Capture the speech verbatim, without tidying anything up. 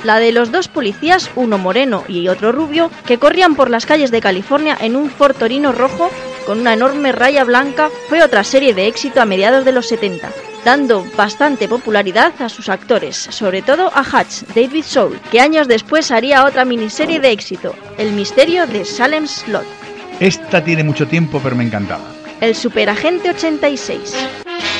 la de los dos policías, uno moreno y otro rubio, que corrían por las calles de California en un Ford Torino rojo con una enorme raya blanca, fue otra serie de éxito a mediados de los setenta, dando bastante popularidad a sus actores, sobre todo a Hutch, David Soul, que años después haría otra miniserie de éxito, El misterio de Salem Slot. Esta tiene mucho tiempo, pero me encantaba. El Superagente ochenta y seis.